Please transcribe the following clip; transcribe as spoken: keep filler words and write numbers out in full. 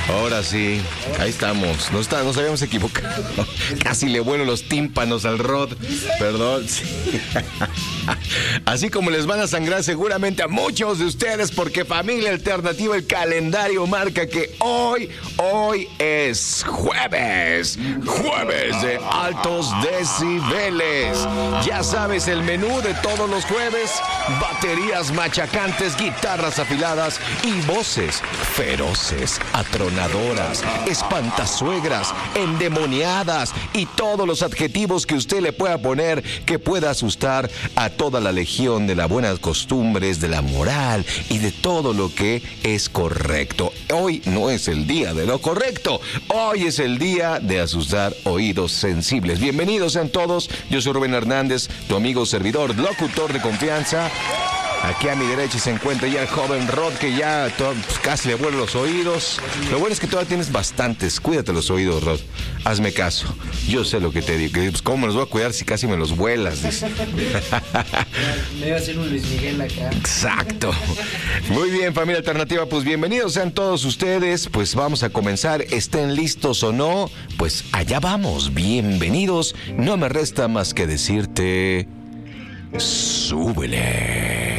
Ahora sí, ahí estamos. No está, nos habíamos equivocado. Casi le vuelo los tímpanos al Rod. Perdón. Sí. Así como les van a sangrar seguramente a muchos de ustedes, porque Familia Alternativa, el calendario marca que hoy, hoy es jueves. Jueves de altos decibeles. Ya sabes, el menú de todos los jueves: baterías machacantes, guitarras afiladas y voces feroces, atronadoras, espantasuegras, endemoniadas y todos los adjetivos que usted le pueda poner que pueda asustar a toda la legión de las buenas costumbres, de la moral y de todo lo que es correcto. Hoy no es el día de lo correcto, hoy es el día de asustar oídos sensibles. Bienvenidos sean todos, yo soy Rubén Hernández, tu amigo servidor, locutor de confianza. Aquí a mi derecha se encuentra ya el joven Rod, que ya todo, pues, casi le vuelve los oídos. Lo bueno es que todavía tienes bastantes. Cuídate los oídos, Rod. Hazme caso. Yo sé lo que te digo. Pues, ¿cómo me los voy a cuidar si casi me los vuelas? Dice. Me iba a hacer un Luis Miguel acá. Exacto. Muy bien, Familia Alternativa. Pues bienvenidos sean todos ustedes. Pues vamos a comenzar. Estén listos o no, pues allá vamos. Bienvenidos. No me resta más que decirte: súbele.